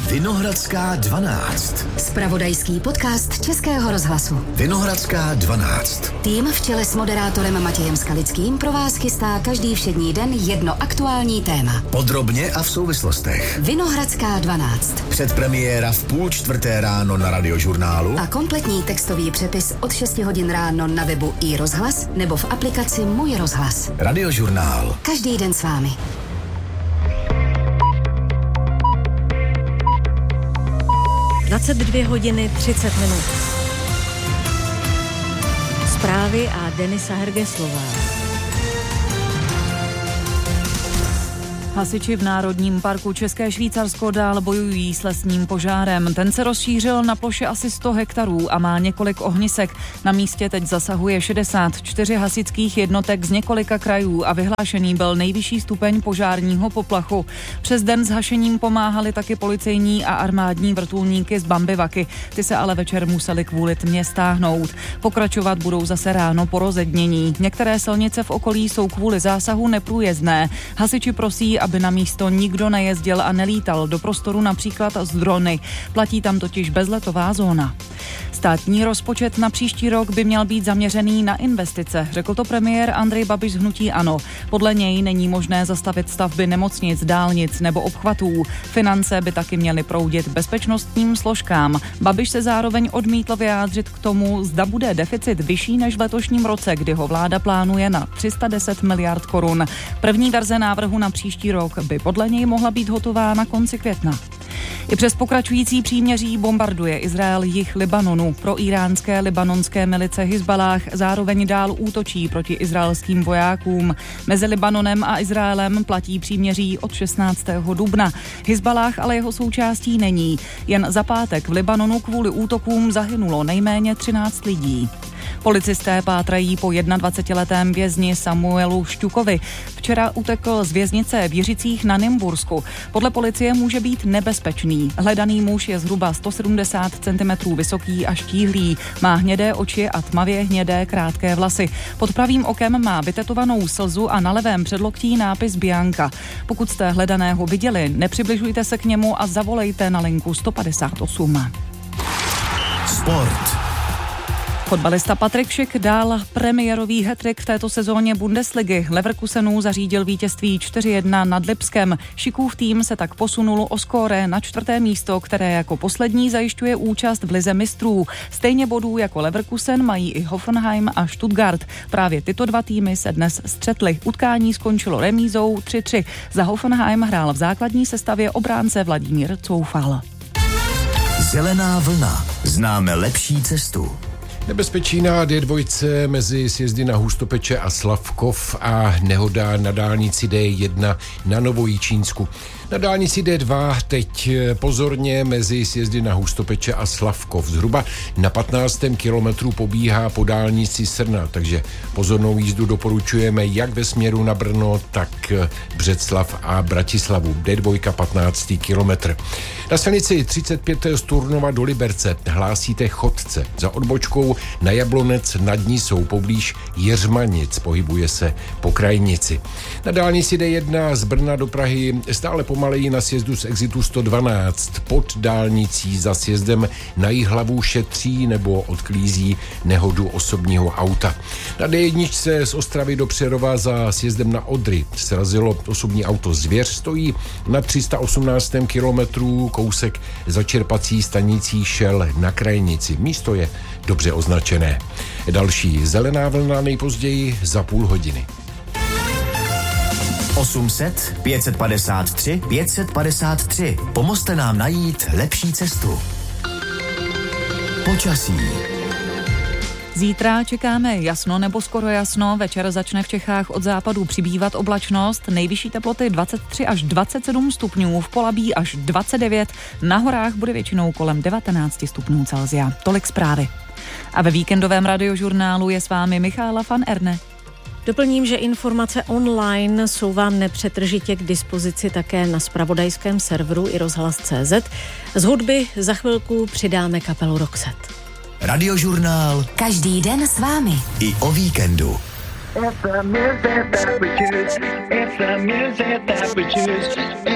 Vinohradská 12. Zpravodajský podcast Českého rozhlasu. Vinohradská 12. Tým v čele s moderátorem Matějem Skalickým pro vás chystá každý všední den jedno aktuální téma. Podrobně a v souvislostech. Vinohradská 12. Předpremiéra v 3:30 ráno na Radiožurnálu. A kompletní textový přepis od 6 hodin ráno na webu iRozhlas nebo v aplikaci Můj rozhlas. Radiožurnál. Každý den s vámi. Dvacet hodiny 30 minut. Zprávy a Denisa Hergeslová. Hasiči v Národním parku České Švýcarsko dál bojují s lesním požárem. Ten se rozšířil na ploše asi 100 hektarů a má několik ohnisek. Na místě teď zasahuje 64 hasičských jednotek z několika krajů a vyhlášený byl nejvyšší stupeň požárního poplachu. Přes den s hašením pomáhali taky policejní a armádní vrtulníky z Bambivaky. Ty se ale večer museli kvůli tmě stáhnout. Pokračovat budou zase ráno po rozednění. Některé silnice v okolí jsou kvůli zásahu neprůjezdné. Hasiči prosí, aby na místo nikdo nejezdil a nelítal do prostoru například z drony. Platí tam totiž bezletová zóna. Státní rozpočet na příští rok by měl být zaměřený na investice, řekl to premiér Andrej Babiš z hnutí ANO. Podle něj není možné zastavit stavby nemocnic, dálnic nebo obchvatů. Finance by taky měly proudit bezpečnostním složkám. Babiš se zároveň odmítl vyjádřit k tomu, zda bude deficit vyšší než v letošním roce, kdy ho vláda plánuje na 310 miliard korun. První verze návrhu na příští rok by podle něj mohla být hotová na konci května. I přes pokračující příměří bombarduje Izrael jih Libanonu. Pro iránské libanonské milice Hizballáh zároveň dál útočí proti izraelským vojákům. Mezi Libanonem a Izraelem platí příměří od 16. dubna. Hizballáh ale jeho součástí není. Jen za pátek v Libanonu kvůli útokům zahynulo nejméně 13 lidí. Policisté pátrají po 21letém vězni Samuelu Šťukovi. Včera utekl z věznice v Jiřicích na Nymbursku. Podle policie může být nebezpečný. Hledaný muž je zhruba 170 cm vysoký a štíhlý. Má hnědé oči a tmavě hnědé krátké vlasy. Pod pravým okem má vytetovanou slzu a na levém předloktí nápis Bianca. Pokud jste hledaného viděli, nepřibližujte se k němu a zavolejte na linku 158. Sport. Fotbalista Patrik Schick dal premiérový hat-trick v této sezóně Bundesligy. Leverkusenu zařídil vítězství 4-1 nad Lipskem. Schickův tým se tak posunul o skóre na 4. místo, které jako poslední zajišťuje účast v lize mistrů. Stejně bodů jako Leverkusen mají i Hoffenheim a Stuttgart. Právě tyto dva týmy se dnes střetly. Utkání skončilo remízou 3-3. Za Hoffenheim hrál v základní sestavě obránce Vladimír Coufal. Zelená vlna. Známe lepší cestu. Nebezpečí na D2 mezi sjezdy na Hustopeče a Slavkov a nehoda na dálnici D1 na Novojičínsku. Na dálnici D2 teď pozorně mezi sjezdy na Hustopeče a Slavkov. Zhruba na 15. kilometru pobíhá po dálnici Srna, takže pozornou jízdu doporučujeme jak ve směru na Brno, tak Břeclav a Bratislavu. D2 15. kilometr. Na silnici 35 z Turnova do Liberce hlásíte chodce. Za odbočkou na Jablonec nad Nisou poblíž Jeřmanic pohybuje se po krajnici. Na dálnici D1 z Brna do Prahy stále pomaleji na sjezdu z exitu 112. Pod dálnicí za sjezdem na Jihlavu šetří nebo odklízí nehodu osobního auta. Na D1 z Ostravy do Přerova za sjezdem na Odry srazilo osobní auto Zvěř, stojí na 318. kilometru, kousek za čerpací stanicí Šel na krajnici. Místo je dobře označené. Další zelená vlna nejpozději za půl hodiny. 800 553 553. Pomozte nám najít lepší cestu. Počasí. Zítra čekáme jasno nebo skoro jasno, večer začne v Čechách od západu přibývat oblačnost, nejvyšší teploty 23 až 27 stupňů, v Polabí až 29, na horách bude většinou kolem 19 stupňů Celsia. Tolik zprávy. A ve víkendovém radiožurnálu je s vámi Michála van Erne. Doplním, že informace online jsou vám nepřetržitě k dispozici také na zpravodajském serveru iRozhlas.cz. Z hudby za chvilku přidáme kapelu Roxette. Radiožurnál. Každý den s vámi. I o víkendu. It's the music that we choose. It's the music that we choose.